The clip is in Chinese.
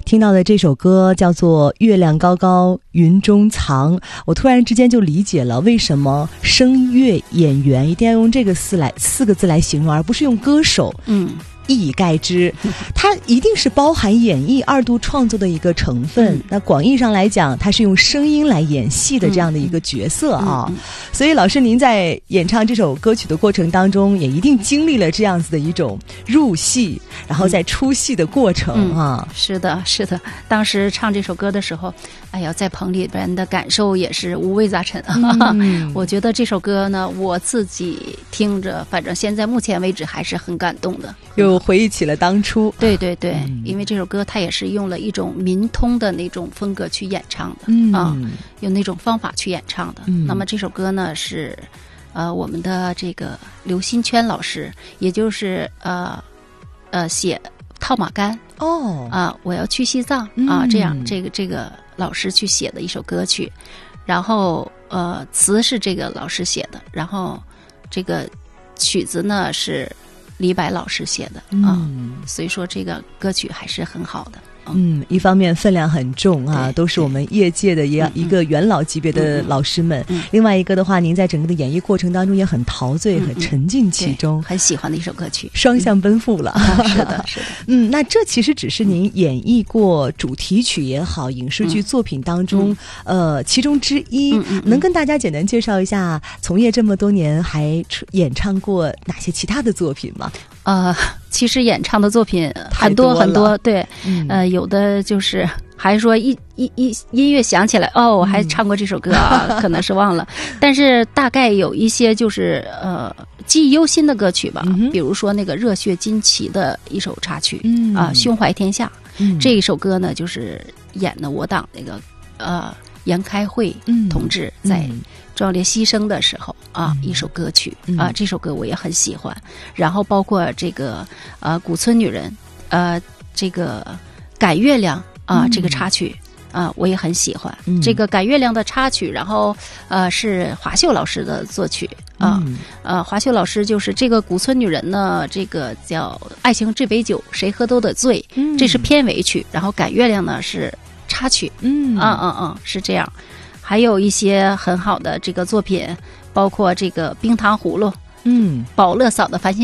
听到的这首歌叫做《月亮高高云中藏》，我突然之间就理解了为什么声乐演员一定要用这个四个字来形容，而不是用歌手。一以概之，它一定是包含演绎二度创作的一个成分。那广义上来讲，它是用声音来演戏的这样的一个角色啊。所以老师您在演唱这首歌曲的过程当中，也一定经历了这样子的一种入戏，然后再出戏的过程啊。 是的，是的。当时唱这首歌的时候，哎呀，在棚里边的感受也是五味杂陈啊。我觉得这首歌呢，我自己听着，反正现在目前为止还是很感动的。 又回忆起了当初。 对对对，因为这首歌它也是用了一种民通的那种风格去演唱的用那种方法去演唱的。那么这首歌呢是我们的这个刘新圈老师，也就是写套马杆我要去西藏这样这个老师去写的一首歌曲，然后词是这个老师写的，然后这个曲子呢是李白老师写的所以说这个歌曲还是很好的。 一方面分量很重啊，都是我们业界的一个元老级别的老师们。另外一个的话，您在整个的演绎过程当中也很陶醉，很沉浸其中， 很喜欢的一首歌曲， 双向奔赴了。 是的，是的。 那这其实只是您演绎过主题曲也好，影视剧作品当中其中之一。能跟大家简单介绍一下，从业这么多年还演唱过哪些其他的作品吗？ 其实演唱的作品很多很多，对，有的就是还说音乐响起来，我还唱过这首歌可能是忘了，但是大概有一些就是记忆犹新的歌曲吧，比如说那个热血金旗的一首插曲胸怀天下，这一首歌呢就是演的我党那个严开慧同志在壮烈牺牲的时候一首歌曲这首歌我也很喜欢。然后包括这个古村女人这个赶月亮这个插曲我也很喜欢。这个赶月亮的插曲，然后是华秀老师的作曲华秀老师就是这个古村女人呢，这个叫爱情这杯酒谁喝都得醉，这是片尾曲，然后赶月亮呢是插曲是这样。还有一些很好的这个作品，包括这个冰糖葫芦宝乐嫂的烦心